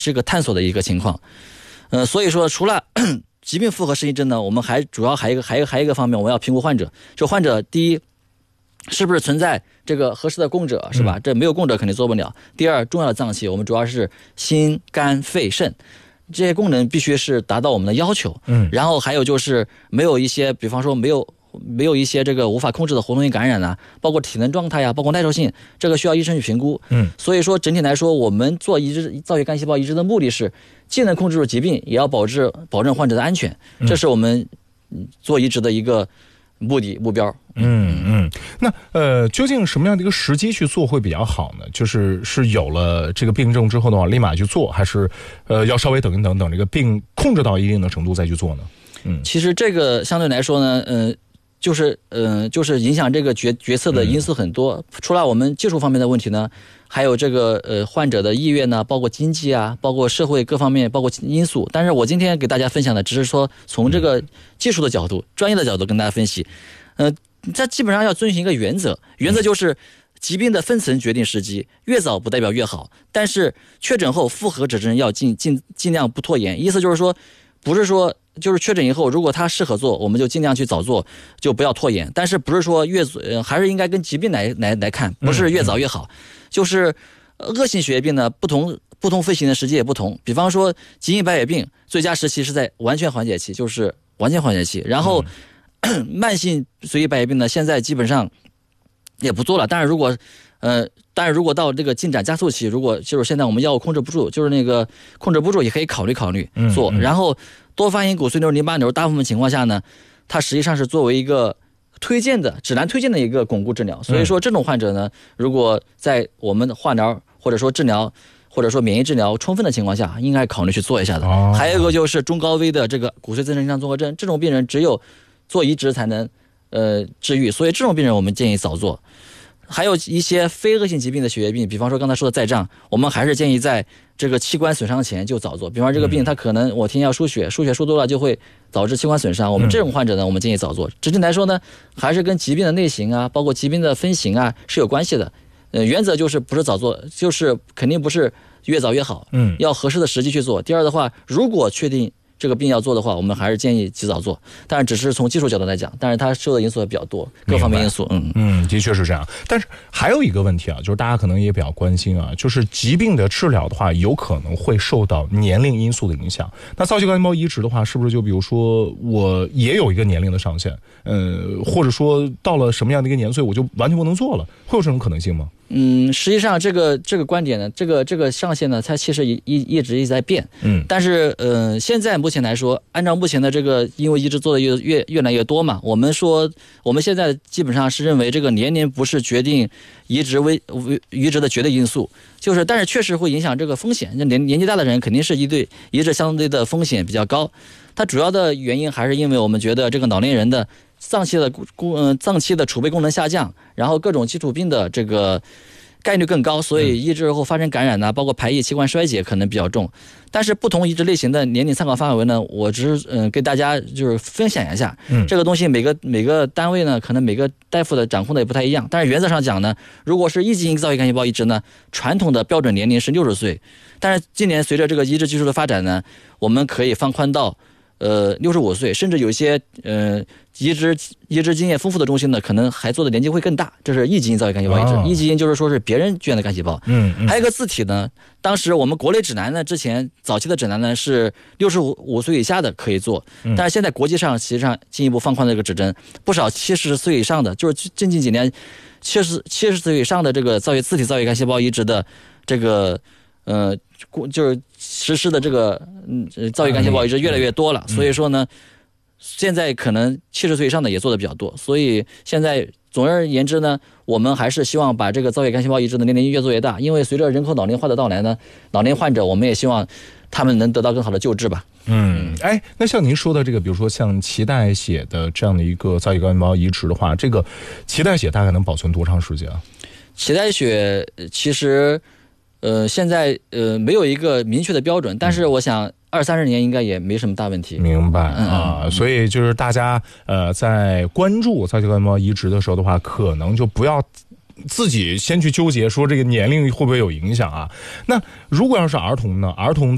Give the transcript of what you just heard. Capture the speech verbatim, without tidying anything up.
这个探索的一个情况。呃，所以说除了疾病复合适应症呢，我们还主要还有一个还有还有一个方面，我们要评估患者。就患者第一，是不是存在这个合适的供者，是吧？这没有供者肯定做不了。第二，重要的脏器，我们主要是心、肝、肺、肾。这些功能必须是达到我们的要求，嗯，然后还有就是没有一些，比方说没有没有一些这个无法控制的活动性感染啊，包括体能状态呀、啊，包括耐受性，这个需要医生去评估，嗯，所以说整体来说，我们做移植造血干细胞移植的目的是，既能控制住疾病，也要保质保证患者的安全，这是我们做移植的一个目的目标。 嗯嗯，那呃，究竟什么样的一个时机去做会比较好呢？就是是有了这个病症之后的话，立马去做，还是呃要稍微等一等，等这个病控制到一定的程度再去做呢？嗯， 其实这个相对来说呢，呃，就是呃，就是影响这个决决策的因素很多。嗯、除了我们技术方面的问题呢，还有这个呃患者的意愿呢，包括经济啊，包括社会各方面，包括因素。但是我今天给大家分享的只是说从这个技术的角度、专业的角度跟大家分析，呃。这基本上要遵循一个原则，原则就是疾病的分层决定时机，越早不代表越好。但是确诊后复合指征要尽尽尽量不拖延，意思就是说，不是说就是确诊以后，如果他适合做，我们就尽量去早做，就不要拖延。但是不是说越呃还是应该跟疾病来来来看，不是越早越好。嗯嗯、就是恶性血液病呢，不同不同飞行的时机也不同。比方说急性白血病，最佳时期是在完全缓解期，就是完全缓解期，然后。嗯慢性髓液白血病呢，现在基本上也不做了。但是如果，呃，但是如果到这个进展加速期，如果就是现在我们药物控制不住，就是那个控制不住，也可以考虑考虑做。嗯嗯、然后多发性骨髓瘤淋巴瘤，大部分情况下呢，它实际上是作为一个推荐的指南推荐的一个巩固治疗。所以说这种患者呢，如果在我们的化疗或者说治疗或者说免疫治疗充分的情况下，应该考虑去做一下的。哦、还有一个就是中高危的这个骨髓增生性综合征，这种病人只有做移植才能呃治愈，所以这种病人我们建议早做。还有一些非恶性疾病的血液病，比方说刚才说的再胀，我们还是建议在这个器官损伤前就早做。比方这个病它可能我天天要输血，输血输多了就会导致器官损伤，我们这种患者呢，我们建议早做。整体来说呢，还是跟疾病的类型啊，包括疾病的分型啊是有关系的。呃，原则就是不是早做，就是肯定不是越早越好，嗯，要合适的时机去做。第二的话，如果确定这个病要做的话，我们还是建议及早做，但是只是从技术角度来讲，但是它受的因素也比较多，各方面因素，嗯嗯，的确是这样。但是还有一个问题啊，就是大家可能也比较关心啊，就是疾病的治疗的话，有可能会受到年龄因素的影响。那造血干细胞移植的话，是不是就比如说我也有一个年龄的上限，呃，或者说到了什么样的一个年岁，我就完全不能做了，会有这种可能性吗？ 嗯，实际上这个这个观点呢，这个这个上限呢，它其实一一一直一直在变。嗯，但是呃，现在目前来说，按照目前的这个，因为移植做的越越越来越多嘛，我们说我们现在基本上是认为这个年龄不是决定移植为移植的绝对因素，就是但是确实会影响这个风险。年年纪大的人肯定是一对移植相对的风险比较高，它主要的原因还是因为我们觉得这个老年人的脏器的功呃脏器的储备功能下降，然后各种基础病的这个概率更高，所以移植后发生感染呢，包括排异、器官衰竭可能比较重。但是不同移植类型的年龄参考范围呢，我只是嗯、呃、给大家就是分享一下，嗯，这个东西每个每个单位呢，可能每个大夫的掌控的也不太一样。但是原则上讲呢，如果是一级型造血干细胞移植呢，传统的标准年龄是六十岁，但是今年随着这个移植技术的发展呢，我们可以放宽到呃六十五岁，甚至有一些呃移植移植经验丰富的中心呢，可能还做的年纪会更大。这是一级型造血干细胞移植，哦、一级型就是说是别人捐的干细胞。嗯，嗯还有一个自体呢，当时我们国内指南呢，之前早期的指南呢是六十五岁以下的可以做，但是现在国际上实际上进一步放宽了这个指针，不少七十岁以上的，就是最近几年七十七十岁以上的这个造血自体造血干细胞移植的这个呃。就是实施的这个嗯造血干细胞移植越来越多了，所以说呢，现在可能七十岁以上的也做的比较多，所以现在总而言之呢，我们还是希望把这个造血干细胞移植的年龄越做越大，因为随着人口老龄化的到来呢，老年患者我们也希望他们能得到更好的救治吧。 嗯，哎，那像您说的这个，比如说像脐带血的这样的一个造血干细胞移植的话，这个脐带血大概能保存多长时间啊？ 脐带血其实。呃，现在呃没有一个明确的标准，但是我想二三十年应该也没什么大问题。 明白啊，嗯、所以就是大家呃在关注造血干细胞移植的时候的话，可能就不要自己先去纠结说这个年龄会不会有影响啊。那如果要是儿童呢？儿童